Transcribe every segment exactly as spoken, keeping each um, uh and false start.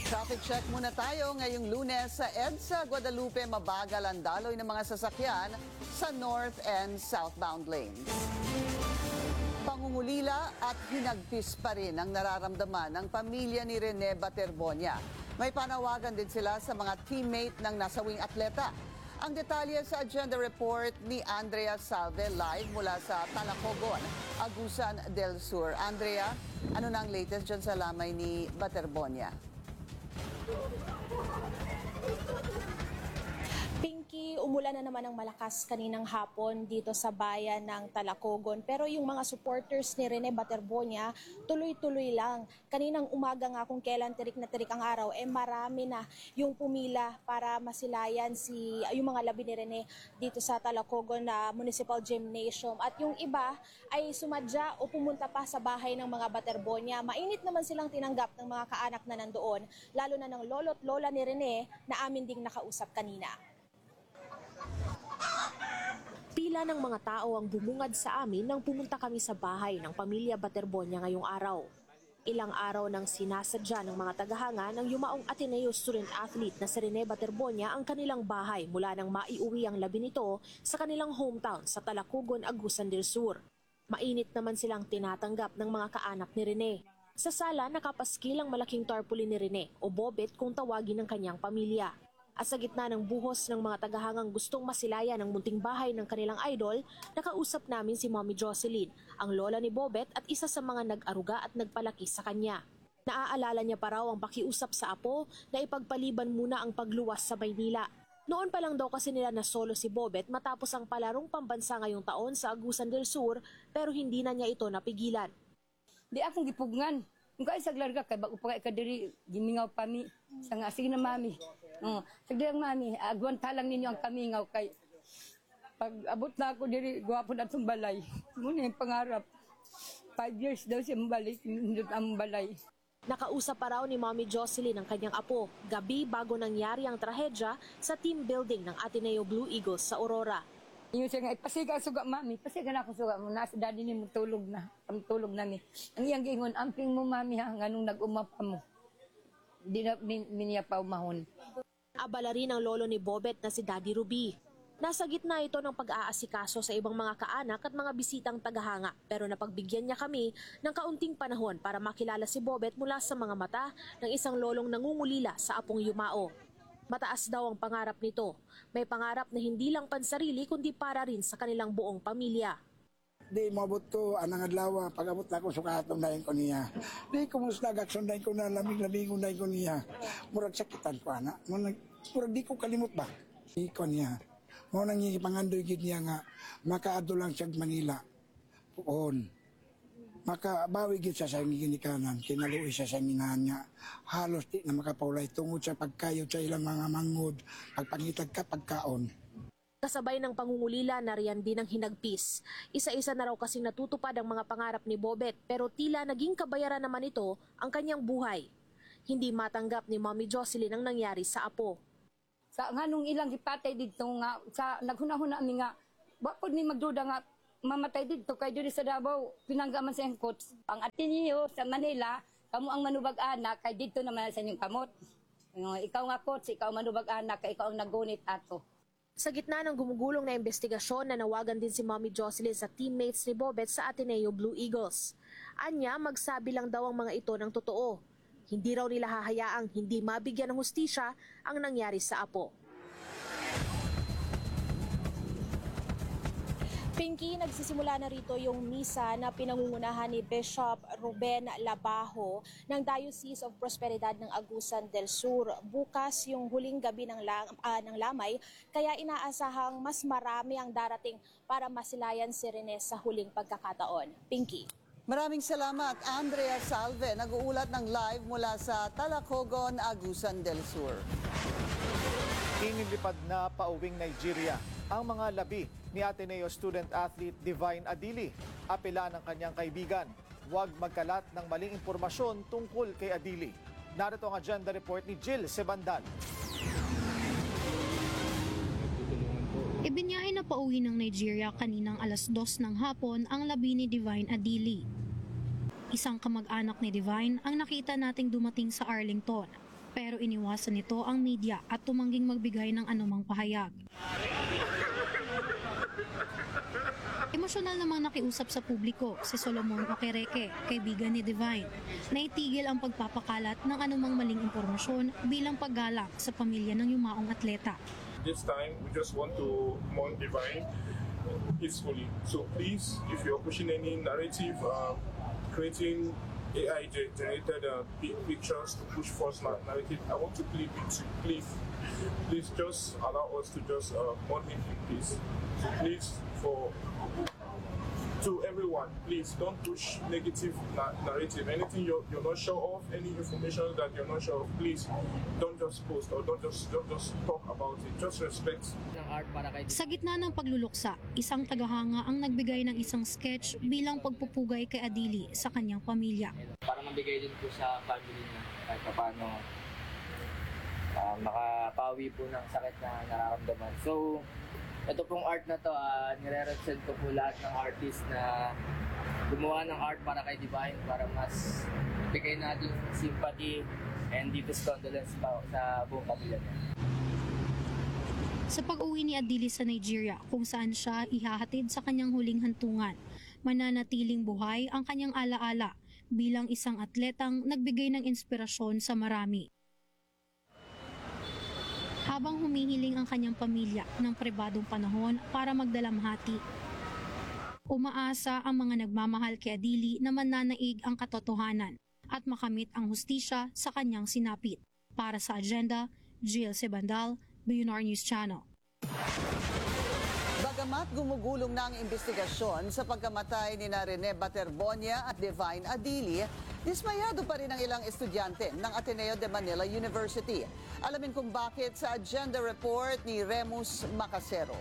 Traffic check muna tayo ngayong Lunes sa EDSA Guadalupe. Mabagal ang daloy ng mga sasakyan sa north and southbound lanes. Pangungulila at hinagpis pa rin ang nararamdaman ng pamilya ni Rene Baterbonia. May panawagan din sila sa mga teammate ng nasawing atleta. Ang detalye sa agenda report ni Andrea Salve live mula sa Talacogon, Agusan del Sur. Andrea, ano na ang latest dyan sa lamay ni Baterbonia? Pinky, umulan na naman ng malakas kaninang hapon dito sa bayan ng Talacogon. Pero yung mga supporters ni Rene Baterbonia, tuloy-tuloy lang. Kaninang umaga nga kung kailan tirik na tirik ang araw, eh marami na yung pumila para masilayan si, yung mga labi ni Rene dito sa Talacogon na Municipal Gymnasium. At yung iba ay sumadya o pumunta pa sa bahay ng mga Baterbonia. Mainit naman silang tinanggap ng mga kaanak na nandoon, lalo na ng lolo't lola ni Rene na amin ding nakausap kanina. Pila ng mga tao ang bumungad sa amin nang pumunta kami sa bahay ng pamilya Baterbonia ngayong araw. Ilang araw nang sinasadya ng mga tagahanga ng yumaong Ateneo student athlete na si Rene Baterbonia ang kanilang bahay mula nang maiuwi ang labi nito sa kanilang hometown sa Talacogon, Agusan del Sur. Mainit naman silang tinatanggap ng mga kaanak ni Rene. Sa sala nakapaskil ang malaking tarpaulin ni Rene o bobet kung tawagin ng kanyang pamilya. At sa gitna ng buhos ng mga tagahangang gustong masilaya ng munting bahay ng kanilang idol, nakausap namin si Mommy Jocelyn, ang lola ni Bobet at isa sa mga nag-aruga at nagpalaki sa kanya. Naaalala niya pa raw ang pakiusap sa apo na ipagpaliban muna ang pagluwas sa Maynila. Noon pa lang daw kasi nila na solo si Bobet matapos ang palarong pambansa ngayong taon sa Agusan del Sur, pero hindi na niya ito napigilan. Di akong gipugngan. Kung kayo saglarga kay bago pa kay kadiri gimingaw pa mi sa nga sige na mami. Oh, sagdi ang mami, agwan talang ninyo ang kamingaw kay pag abot na ako diri gwapo na tong balay. Muna yung pangarap. Five years daw siya mabalik nindot ang balay. Nakausap pa raw ni Mommy Jocelyn ang kanyang apo, gabi bago nangyari ang trahedya sa team building ng Ateneo Blue Eagles sa Aurora. Yung siya nga, pasiga suga mami, pasiga na ako suga mo, nasa daddy ni mo tulog na, ang tulog na mi. Ang iyang gingon, amping mo mami ha, nga nung nag-umapa mo. Di na niya pa umahon. Abala rin ang lolo ni Bobet na si Daddy Ruby. Nasa gitna ito ng pag-aasikaso sa ibang mga kaanak at mga bisitang tagahanga, pero napagbigyan niya kami ng kaunting panahon para makilala si Bobet mula sa mga mata ng isang lolong nangungulila sa apong yumao. Mataas daw ang pangarap nito. May pangarap na hindi lang pansarili kundi para rin sa kanilang buong pamilya. Di mabot ko, anang adlaw, pag-abot na ko sukatong dahin ko niya. Di kumusta, gaksundahin ko na, lamig-lamig dahin ko niya. Murag sakitan ko, anak. Murag, murag di ko kalimot ba? Di ko niya. Murag nangipangandoy gid niya nga, makaado lang siya Manila. Puon. Makabawi gid sa sa ginikanan, kinaluoy sa sa minahan niya. Halos di na makapaulay tungod sa pagkayod sa ilang mga mangod, pagpangitag ka pagkaon. Kasabay ng pangungulila na riyan din ang hinagpis. Isa-isa na raw kasing natutupad ang mga pangarap ni Bobet, pero tila naging kabayaran naman ito ang kanyang buhay. Hindi matanggap ni Mommy Jocelyn ang nangyari sa apo. Sa nga nung ilang gipatay dito nga, sa naghuna-huna mi nga, bakod ni magduda nga, mamatay dito kay diri sa Davao pinanggaman sa coach ang Ateneo sa Manila kamo ang manubag anak kay dito naman sa inyong kamot. Ikaw nga coach, ikaw manubag anak kay ikaw ang nagunit ato. Sa gitna ng gumugulong na investigasyon, nanawagan din si Mommy Jocelyn sa teammates ni Bobet sa Ateneo Blue Eagles. Anya, magsabi lang daw ang mga ito ng totoo. Hindi raw nila hahayaang hindi mabigyan ng hustisya ang nangyari sa apo. Pinky, nagsisimula na rito yung misa na pinangungunahan ni Bishop Ruben Labajo ng Diocese of Prosperidad ng Agusan del Sur. Bukas yung huling gabi ng, la- uh, ng lamay, kaya inaasahang mas marami ang darating para masilayan si Rene sa huling pagkakataon. Pinky. Maraming salamat, Andrea Salve. Nag-uulat ng live mula sa Talacogon, Agusan del Sur. Inilipad na pauwing Nigeria ang mga labi ni Ateneo student athlete Divine Adili. Apela ng kanyang kaibigan, huwag magkalat ng maling impormasyon tungkol kay Adili. Narito ang agenda report ni Jill Sebandal. Ibinyahe na pauwi ng Nigeria kaninang alas dos ng hapon ang labi ni Divine Adili. Isang kamag-anak ni Divine ang nakita nating dumating sa Arlington. Pero iniwasan nito ang media at tumangging magbigay ng anumang pahayag. Emosyonal namang nakiusap sa publiko si Solomon Okereke, kaibigan ni Divine, na itigil ang pagpapakalat ng anumang maling impormasyon bilang paggalak sa pamilya ng yumaong atleta. This time, we just want to mourn Divine peacefully. So please, if you're pushing any narrative, uh, creating A I generated uh, pictures to push false narrative, I want to plead with you, please, please just allow us to just uh, mourn him in peace. So please, for to everyone, please don't push negative na- narrative. Anything you're, you're not sure of, any information that you're not sure of, please don't just post or don't just don't just talk about it. Just respect. Sa gitna ng pagluluksa, isang tagahanga ang nagbigay ng isang sketch bilang pagpupugay kay Adili sa kanyang pamilya. Para mabigay din po sa family niya kahit paano uh, makapawi po ng sakit na nararamdaman. So, ito pong art na to, uh, nire-represent ko po lahat ng artist na gumawa ng art para kay Divine para mas bigay natin sympathy and deepest condolence pa sa buong pamilya niya. Sa pag-uwi ni Adili sa Nigeria, kung saan siya ihahatid sa kanyang huling hantungan, mananatiling buhay ang kanyang alaala bilang isang atletang nagbigay ng inspirasyon sa marami. Habang humihiling ang kanyang pamilya ng pribadong panahon para magdalamhati, umaasa ang mga nagmamahal kay Adili na mananaig ang katotohanan at makamit ang hustisya sa kanyang sinapit. Para sa Agenda, Jill Sebandal, Billionaire News Channel. Bagamat gumugulong na ang investigasyon sa pagkamatay ni na Rene Baterbonia at Divine Adili, dismayado pa rin ang ilang estudyante ng Ateneo de Manila University. Alamin kung bakit sa Agenda Report ni Remus Macasero.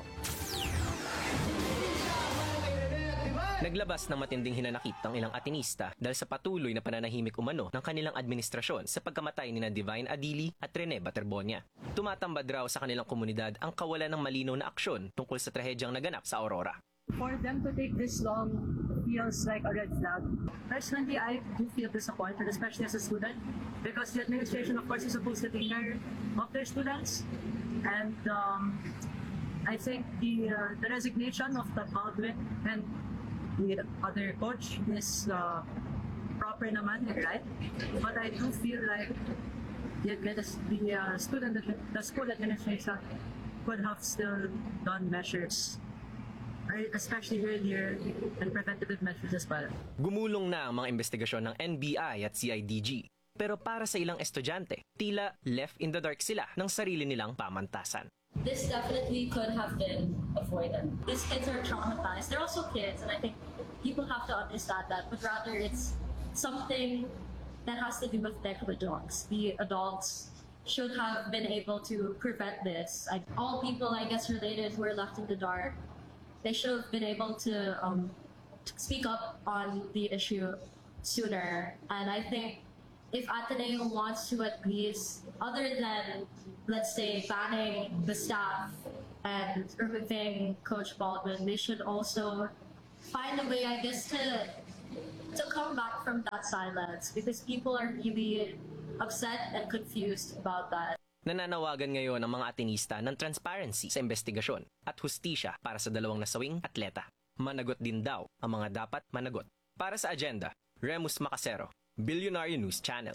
Naglabas ng matinding hinanakit ang ilang Atenista dahil sa patuloy na pananahimik umano ng kanilang administrasyon sa pagkamatay ni na Divine Adili at Rene Baterbonia. Tumatambad raw sa kanilang komunidad ang kawalan ng malinaw na aksyon tungkol sa trahedyang naganap sa Aurora. For them to take this long feels like a red flag. Personally, I do feel disappointed, especially as a student, because the administration, of course, is supposed to take care of their students. And um, I think the, uh, the resignation of the Baldwin and the other coach is uh, proper naman, right? But I do feel like the, the uh, student, the school administration could have still done measures, especially earlier, and preventative measures as well. Gumulong na ang mga investigasyon ng N B I at C I D G. Pero para sa ilang estudyante, tila left in the dark sila ng sarili nilang pamantasan. This definitely could have been avoided. These kids are traumatized. They're also kids, and I think people have to understand that, but rather it's something that has to do with negligence. The adults should have been able to prevent this. Like, all people, I guess, related who are left in the dark, they should have been able to um, speak up on the issue sooner. And I think if Ateneo wants to at least, other than, let's say, banning the staff and removing Coach Baldwin, they should also find a way, I guess, to to come back from that silence, because people are really upset and confused about that. Nananawagan ngayon ang mga Atenista ng transparency sa investigasyon at hustisya para sa dalawang nasawing atleta. Managot din daw ang mga dapat managot. Para sa Agenda, Remus Macasero, Billionaire News Channel.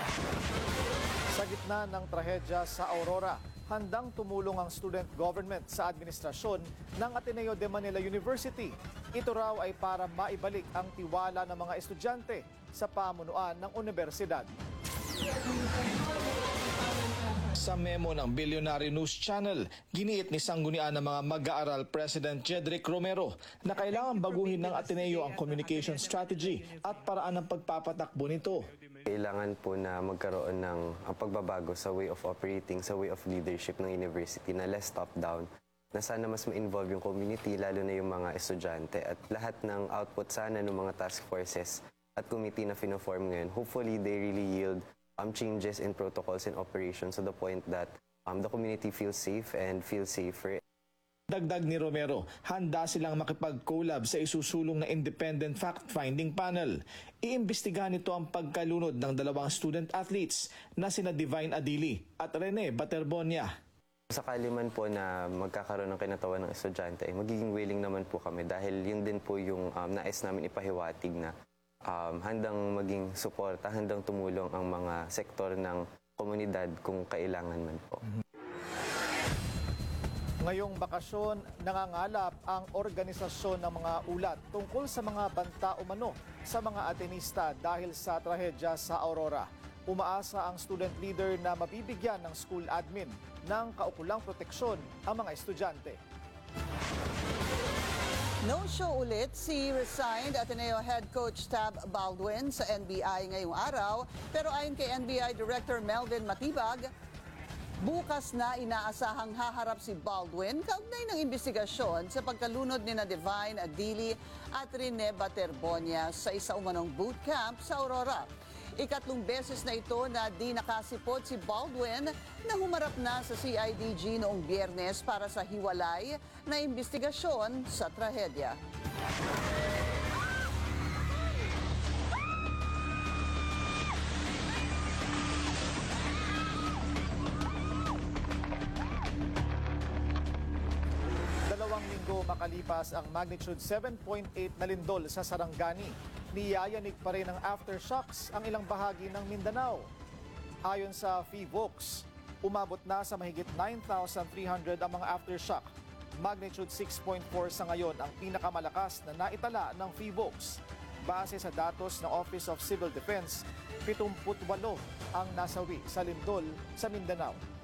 Sa gitna ng trahedya sa Aurora, handang tumulong ang student government sa administrasyon ng Ateneo de Manila University. Ito raw ay para maibalik ang tiwala ng mga estudyante sa pamunuan ng universidad. Sa memo ng Billionaire News Channel, giniit ni Sanggunian ng mga mag-aaral President Jedrick Romero na kailangan baguhin ng Ateneo ang communication strategy at paraan ng pagpapatakbo nito. Kailangan po na magkaroon ng ang pagbabago sa way of operating, sa way of leadership ng university na less top-down, na sana mas ma-involve yung community, lalo na yung mga estudyante, at lahat ng output sana ng mga task forces at committee na fino-form ngayon, hopefully they really yield um, changes in protocols and operations to the point that um, the community feels safe and feels safer. Dagdag ni Romero, handa silang makipag-collab sa isusulong na independent fact-finding panel. Iimbestigahan nito ang pagkalunod ng dalawang student athletes na sina Divine Adili at Rene Baterbonia. Sakali man po na magkakaroon ng kinatawan ng estudyante, magiging willing naman po kami dahil yun din po yung um, nais namin ipahiwatig na um, handang maging suporta, handang tumulong ang mga sektor ng komunidad kung kailangan man po. Ngayong bakasyon, nangangalap ang organisasyon ng mga ulat tungkol sa mga banta umano sa mga Atenista dahil sa trahedya sa Aurora. Umaasa ang student leader na mabibigyan ng school admin ng kaukulang proteksyon ang mga estudyante. No-show ulit si resigned Ateneo head coach Tab Baldwin sa N B I ngayong araw. Pero ayon kay N B I Director Melvin Matibag, bukas na inaasahang haharap si Baldwin kaugnay ng investigasyon sa pagkalunod ni na Divine Adili at Rene Baterbonia sa isa umanong boot camp sa Aurora. Ikatlong beses na ito na di nakasipot si Baldwin na humarap na sa C I D G noong Biyernes para sa hiwalay na investigasyon sa trahedya. Dalawang linggo makalipas ang magnitude seven point eight na lindol sa Sarangani, niyayanig pa rin ng aftershocks ang ilang bahagi ng Mindanao. Ayon sa PHIVOLCS, umabot na sa mahigit nine thousand three hundred ang mga aftershock. Magnitude six point four sa ngayon ang pinakamalakas na naitala ng PHIVOLCS. Base sa datos ng Office of Civil Defense, pitungput walo ang nasawi sa lindol sa Mindanao.